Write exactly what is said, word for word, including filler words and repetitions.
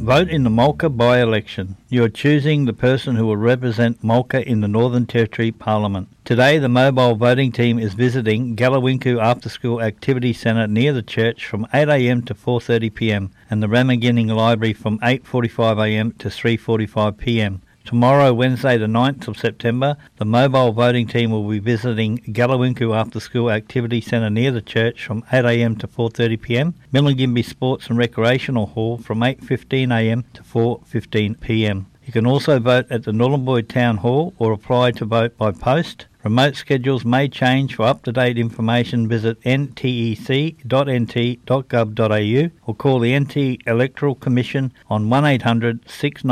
Vote in the Mulka by-election. You are choosing the person who will represent Mulka in the Northern Territory Parliament. Today, the mobile voting team is visiting Galawinku After School Activity Centre near the church from eight a m to four thirty p m and the Ramaginning Library from eight forty-five a m to three forty-five p m. Tomorrow, Wednesday the ninth of September, the mobile voting team will be visiting Galawinku After School Activity Centre near the church from eight a m to four thirty p m, Milingimbi Sports and Recreational Hall from eight fifteen a m to four fifteen p m. You can also vote at the Nhulunbuy Town Hall or apply to vote by post. Remote schedules may change. For up-to-date information, visit n t e c dot n t dot gov dot a u or call the N T Electoral Commission on one eight hundred six